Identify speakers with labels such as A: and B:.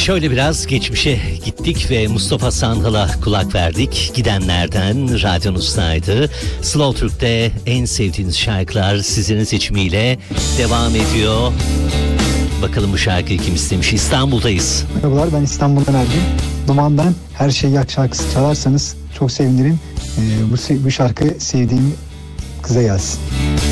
A: Şöyle biraz geçmişe gittik ve Mustafa Sandal'a kulak verdik. Gidenlerden radyonuzdaydı. Slow Türk'te en sevdiğiniz şarkılar sizin seçimiyle devam ediyor. Bakalım bu şarkıyı kim istemiş? İstanbul'dayız.
B: Merhabalar, ben İstanbul'dan Ergin. Duman'dan Her Şey Yak şarkısı çalarsanız çok sevinirim. Bu şarkı sevdiğim kıza gelsin.